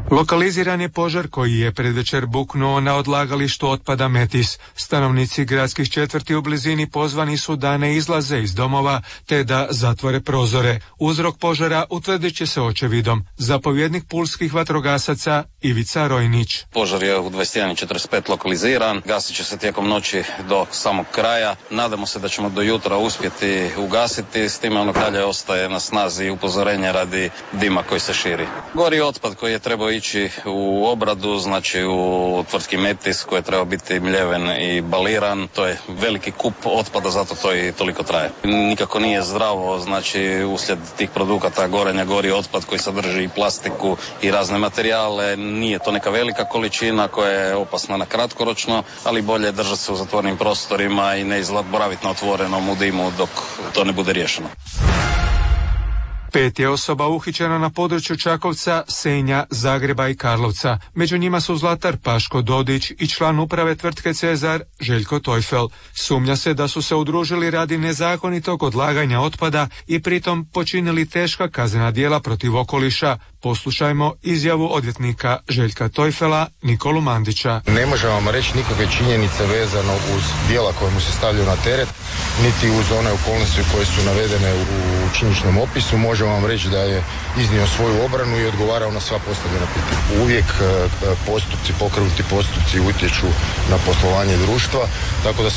Lokaliziran je požar koji je predvečer buknuo na odlagalištu otpada Metis. Stanovnici gradskih četvrti u blizini pozvani su da ne izlaze iz domova te da zatvore prozore. Uzrok požara utvrdit će se očevidom. Zapovjednik pulskih vatrogasaca Ivica Rojnić. Požar je u 21:45 lokaliziran. Gasit će se tijekom noći do samog kraja. Nadamo se da ćemo do jutra uspjeti ugasiti. S time ono dalje ostaje na snazi upozorenje radi dima koji se širi. Gori otpad koji je trebao ići u obradu, znači u tvrtki Metis koji je trebao biti mljeven i baliran. To je veliki kup otpada, zato to i toliko traje. Nikako nije zdravo, znači uslijed tih produkata gorenja gori otpad koji sadrži i plastiku i razne materijale. Nije to neka velika količina koja je opasna na kratkoročno, ali bolje je držati se u zatvorenim prostorima i ne boraviti na otvorenom u dimu dok to ne bude riješeno. 5 je osoba uhićeno na području Čakovca, Senja, Zagreba i Karlovca. Među njima su zlatar Paško Dodić i član uprave tvrtke Cezar Željko Tojfel. Sumnja se da su se udružili radi nezakonitog odlaganja otpada i pritom počinili teška kaznena djela protiv okoliša. Poslušajmo izjavu odvjetnika Željka Tojfela, Nikolu Mandića. Ne možemo vam reći nikakve činjenice vezano uz djela koje mu se stavljaju na teret, niti uz one okolnosti koje su navedene u činjeničnom opisu. Možemo vam reći da je iznio svoju obranu i odgovarao na sva postavljena pitanja. Uvijek pokrenuti postupci utječu na poslovanje društva, tako da